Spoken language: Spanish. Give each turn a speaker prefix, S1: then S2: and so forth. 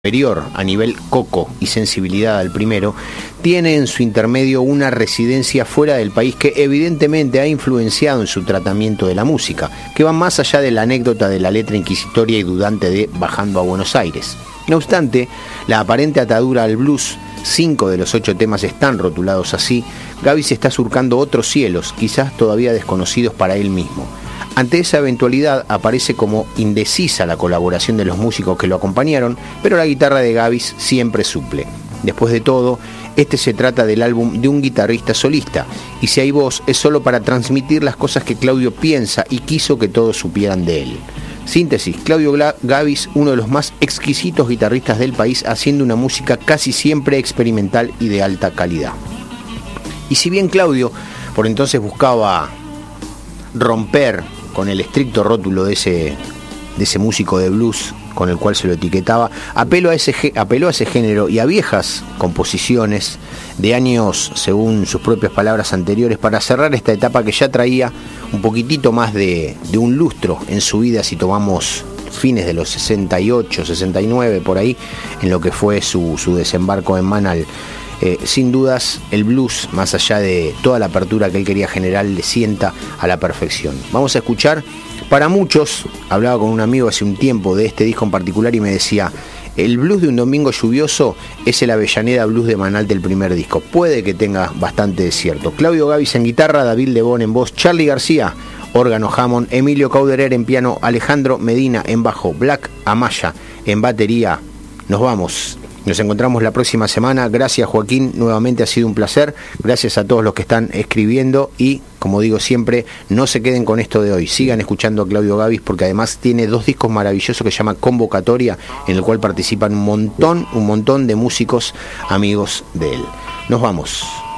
S1: superior a nivel coco y sensibilidad al primero, tiene en su intermedio una residencia fuera del país que evidentemente ha influenciado en su tratamiento de la música, que va más allá de la anécdota de la letra inquisitoria y dudante de Bajando a Buenos Aires. No obstante, la aparente atadura al blues, 5 de los 8 temas están rotulados así, Gabis está surcando otros cielos, quizás todavía desconocidos para él mismo. Ante esa eventualidad aparece como indecisa la colaboración de los músicos que lo acompañaron, pero la guitarra de Gabis siempre suple. Después de todo, este se trata del álbum de un guitarrista solista, y si hay voz es solo para transmitir las cosas que Claudio piensa y quiso que todos supieran de él. Síntesis: Claudio Gabis, uno de los más exquisitos guitarristas del país, haciendo una música casi siempre experimental y de alta calidad. Y si bien Claudio por entonces buscaba romper con el estricto rótulo de ese músico de blues con el cual se lo etiquetaba, apeló a ese género y a viejas composiciones de años, según sus propias palabras anteriores, para cerrar esta etapa que ya traía un poquitito más de un lustro en su vida, si tomamos fines de los 68, 69, por ahí, en lo que fue su desembarco en Manal. Sin dudas, el blues, más allá de toda la apertura que él quería generar, le sienta a la perfección. Vamos a escuchar, para muchos, hablaba con un amigo hace un tiempo de este disco en particular y me decía: el blues de un domingo lluvioso es el Avellaneda Blues de Manal del primer disco. Puede que tenga bastante de cierto. Claudio Gabis en guitarra, David Lebón en voz, Charly García, órgano Hammond, Emilio Cauderer en piano, Alejandro Medina en bajo, Black Amaya en batería. Nos vamos. Nos encontramos la próxima semana. Gracias, Joaquín, nuevamente ha sido un placer. Gracias a todos los que están escribiendo y, como digo siempre, no se queden con esto de hoy. Sigan escuchando a Claudio Gabis, porque además tiene 2 discos maravillosos que se llama Convocatoria, en el cual participan un montón de músicos amigos de él. Nos vamos.